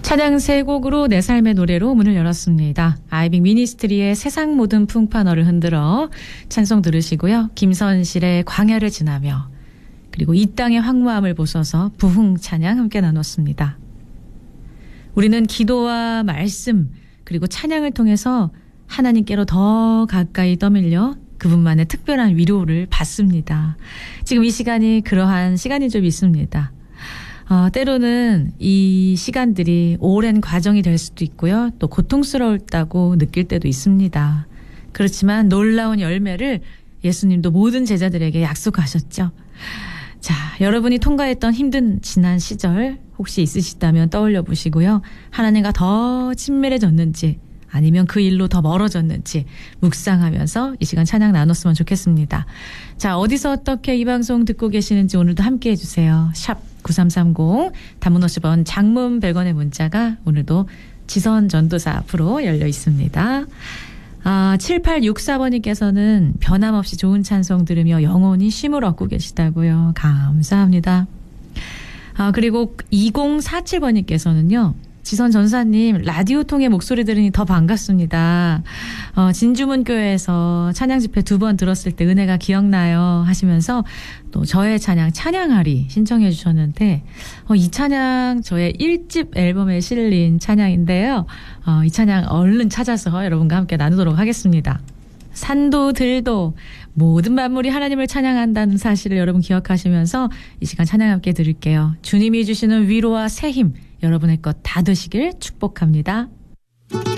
찬양 세 곡으로 내 삶의 노래로 문을 열었습니다. 아이빅 미니스트리의 세상 모든 풍파너를 흔들어 찬송 들으시고요. 김선실의 광야를 지나며 그리고 이 땅의 황무함을 보소서 부흥 찬양 함께 나눴습니다. 우리는 기도와 말씀 그리고 찬양을 통해서 하나님께로 더 가까이 떠밀려 그분만의 특별한 위로를 받습니다. 지금 이 시간이 그러한 시간이 좀 있습니다. 때로는 이 시간들이 오랜 과정이 될 수도 있고요. 또 고통스러웠다고 느낄 때도 있습니다. 그렇지만 놀라운 열매를 예수님도 모든 제자들에게 약속하셨죠. 자, 여러분이 통과했던 힘든 지난 시절 혹시 있으시다면 떠올려 보시고요. 하나님과 더 친밀해졌는지 아니면 그 일로 더 멀어졌는지 묵상하면서 이 시간 찬양 나눴으면 좋겠습니다. 자, 어디서 어떻게 이 방송 듣고 계시는지 오늘도 함께 해주세요. 샵 9330 단문 50원 장문 100원의 문자가 오늘도 지선 전도사 앞으로 열려 있습니다. 7864번님께서는 변함없이 좋은 찬송 들으며 영혼이 쉼을 얻고 계시다고요. 감사합니다. 그리고 2047번님께서는요. 지선 전사님 라디오 통해 목소리 들으니 더 반갑습니다. 진주문교회에서 찬양 집회 2번 들었을 때 은혜가 기억나요 하시면서 또 저의 찬양 찬양하리 신청해 주셨는데 이 찬양 저의 1집 앨범에 실린 찬양인데요. 이 찬양 얼른 찾아서 여러분과 함께 나누도록 하겠습니다. 산도 들도 모든 만물이 하나님을 찬양한다는 사실을 여러분 기억하시면서 이 시간 찬양 함께 드릴게요. 주님이 주시는 위로와 새 힘 여러분의 것 다 되시길 축복합니다.